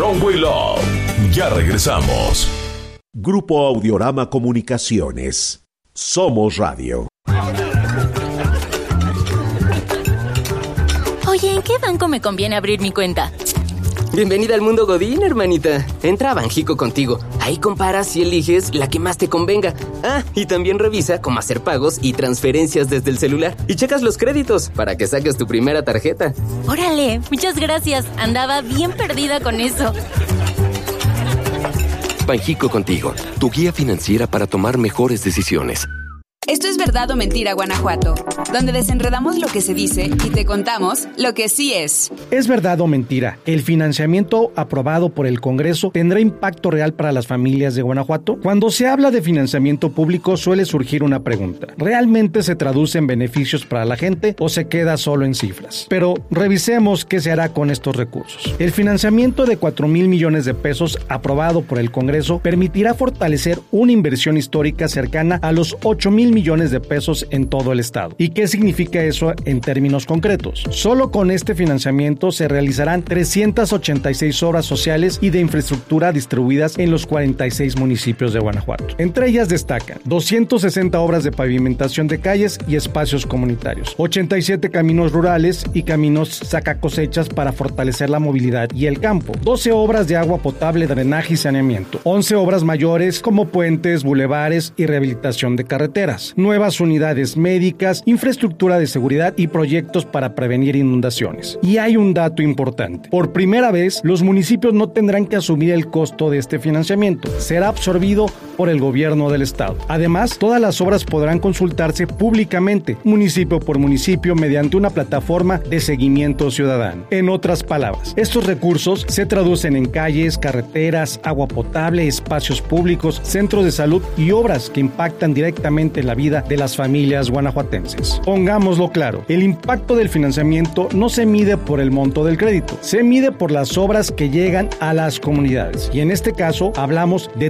Runway Love. Ya regresamos. Grupo Audiorama Comunicaciones. Somos Radio. Oye, ¿en qué banco me conviene abrir mi cuenta? Bienvenida al mundo Godín, hermanita. Entra a Banjico Contigo. Ahí comparas y eliges la que más te convenga. Y también revisa cómo hacer pagos y transferencias desde el celular. Y checas los créditos para que saques tu primera tarjeta. Órale, muchas gracias. Andaba bien perdida con eso. Banjico Contigo, tu guía financiera para tomar mejores decisiones. Esto es Verdad o Mentira, Guanajuato, donde desenredamos lo que se dice y te contamos lo que sí es. ¿Es verdad o mentira? ¿El financiamiento aprobado por el Congreso tendrá impacto real para las familias de Guanajuato? Cuando se habla de financiamiento público suele surgir una pregunta. ¿Realmente se traduce en beneficios para la gente o se queda solo en cifras? Pero revisemos qué se hará con estos recursos. El financiamiento de 4,000 millones de pesos aprobado por el Congreso permitirá fortalecer una inversión histórica cercana a los 8,000 millones de pesos en todo el estado. ¿Y qué significa eso en términos concretos? Solo con este financiamiento se realizarán 386 obras sociales y de infraestructura distribuidas en los 46 municipios de Guanajuato. Entre ellas destacan 260 obras de pavimentación de calles y espacios comunitarios, 87 caminos rurales y caminos sacacosechas para fortalecer la movilidad y el campo, 12 obras de agua potable, drenaje y saneamiento, 11 obras mayores como puentes, bulevares y rehabilitación de carreteras, nuevas unidades médicas, infraestructura de seguridad y proyectos para prevenir inundaciones. Y hay un dato importante. Por primera vez, los municipios no tendrán que asumir el costo de este financiamiento. Será absorbido por el gobierno del estado. Además, todas las obras podrán consultarse públicamente, municipio por municipio, mediante una plataforma de seguimiento ciudadano. En otras palabras, estos recursos se traducen en calles, carreteras, agua potable, espacios públicos, centros de salud y obras que impactan directamente en la vida de las familias guanajuatenses. Pongámoslo claro, el impacto del financiamiento no se mide por el monto del crédito, se mide por las obras que llegan a las comunidades. Y en este caso, hablamos de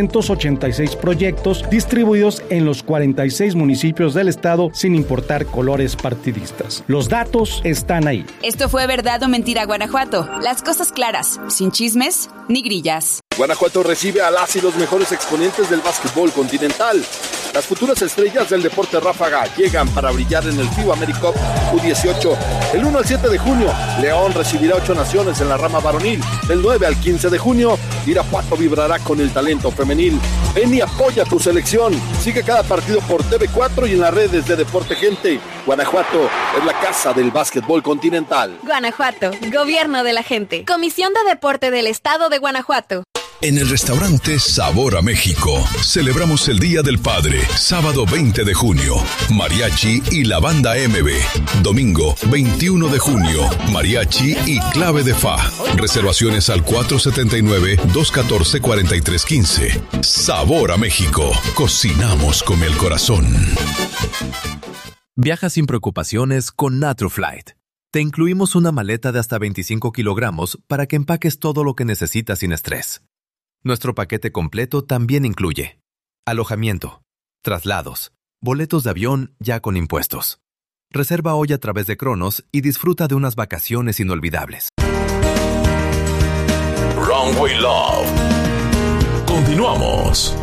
386 proyectos distribuidos en los 46 municipios del estado sin importar colores partidistas. Los datos están ahí. Esto fue Verdad o Mentira, Guanajuato. Las cosas claras, sin chismes ni grillas. Guanajuato recibe a las y los mejores exponentes del básquetbol continental. Las futuras estrellas del deporte ráfaga llegan para brillar en el FIBA AmeriCup U18. El 1 al 7 de junio, León recibirá 8 naciones en la rama varonil. Del 9 al 15 de junio, Irapuato vibrará con el talento femenil. Ven y apoya tu selección. Sigue cada partido por TV4 y en las redes de Deporte Gente. Guanajuato es la casa del básquetbol continental. Guanajuato, gobierno de la gente. Comisión de Deporte del Estado de Guanajuato. En el restaurante Sabor a México, celebramos el Día del Padre, sábado 20 de junio, Mariachi y la Banda MB. Domingo 21 de junio, Mariachi y Clave de Fa. Reservaciones al 479-214-4315. Sabor a México, cocinamos con el corazón. Viaja sin preocupaciones con Naturflight. Te incluimos una maleta de hasta 25 kilogramos para que empaques todo lo que necesitas sin estrés. Nuestro paquete completo también incluye alojamiento, traslados, boletos de avión ya con impuestos. Reserva hoy a través de Cronos y disfruta de unas vacaciones inolvidables. Runway Love. Continuamos.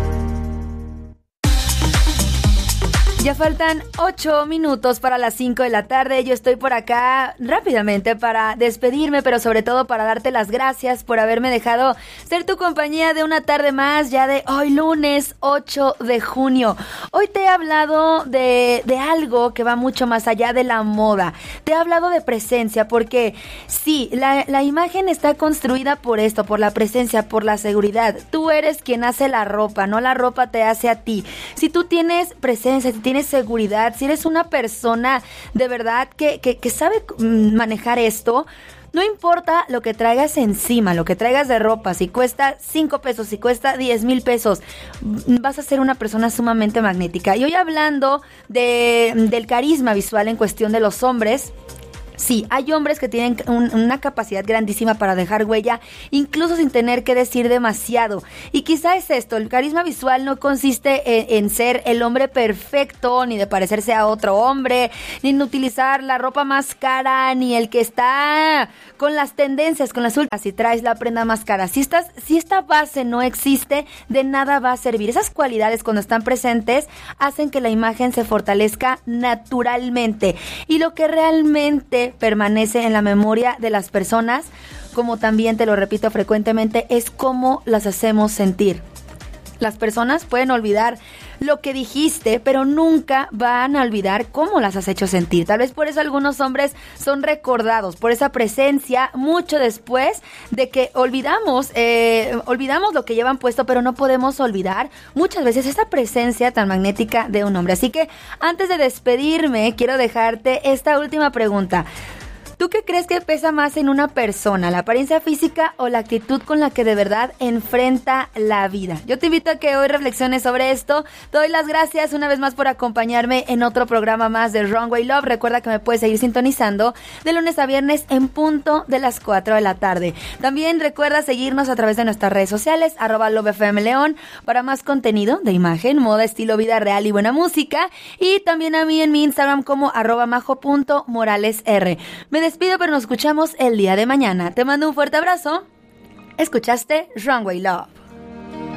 Ya faltan 8 minutos para las 5 de la tarde. Yo estoy por acá rápidamente para despedirme, pero sobre todo para darte las gracias por haberme dejado ser tu compañía de una tarde más, ya de hoy lunes 8 de junio. Hoy te he hablado de algo que va mucho más allá de la moda. Te he hablado de presencia, porque sí, la imagen está construida por esto, por la presencia, por la seguridad. Tú eres quien hace la ropa, no la ropa te hace a ti. Si tú tienes presencia, si tienes seguridad, si eres una persona de verdad que sabe manejar esto, no importa lo que traigas encima, lo que traigas de ropa, si cuesta 5 pesos, si cuesta 10,000 pesos, vas a ser una persona sumamente magnética. Y hoy hablando del carisma visual en cuestión de los hombres, Sí, hay hombres que tienen una capacidad grandísima para dejar huella, incluso sin tener que decir demasiado. Y quizá es esto, el carisma visual no consiste en ser el hombre perfecto, ni de parecerse a otro hombre, ni en utilizar la ropa más cara, ni el que está con las tendencias, con las últimas. Si traes la prenda más cara, si esta base no existe, de nada va a servir. Esas cualidades, cuando están presentes, hacen que la imagen se fortalezca naturalmente. Y lo que realmente permanece en la memoria de las personas, como también te lo repito frecuentemente, es cómo las hacemos sentir. Las personas pueden olvidar lo que dijiste, pero nunca van a olvidar cómo las has hecho sentir. Tal vez por eso algunos hombres son recordados, por esa presencia, mucho después de que olvidamos lo que llevan puesto, pero no podemos olvidar muchas veces esa presencia tan magnética de un hombre. Así que antes de despedirme, quiero dejarte esta última pregunta. ¿Tú qué crees que pesa más en una persona, la apariencia física o la actitud con la que de verdad enfrenta la vida? Yo te invito a que hoy reflexiones sobre esto. Te doy las gracias una vez más por acompañarme en otro programa más de Runway Love. Recuerda que me puedes seguir sintonizando de lunes a viernes en punto de las 4 de la tarde. También recuerda seguirnos a través de nuestras redes sociales, @LoveFMLeón, para más contenido de imagen, moda, estilo, vida real y buena música. Y también a mí en mi Instagram como @majo.moralesr. Me despido, pero nos escuchamos el día de mañana. Te mando un fuerte abrazo. Escuchaste Runway Love.